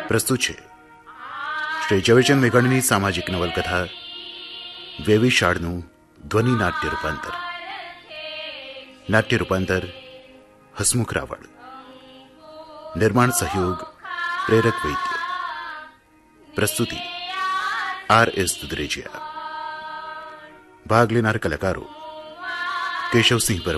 પ્રસ્તુત છે શ્રી ઝવેરચંદ મેઘાણીની સામાજિક નવલકથા વેવિશાળનું ધ્વનિ નાટ્ય રૂપાંતર હસમુખ રાવળ, નિર્માણ સહયોગ પ્રેરક વૈદ્ય, પ્રસ્તુતિ R.S. દુધરેજિયા. ભાગ લેનાર કલાકારો કેશવસિંહ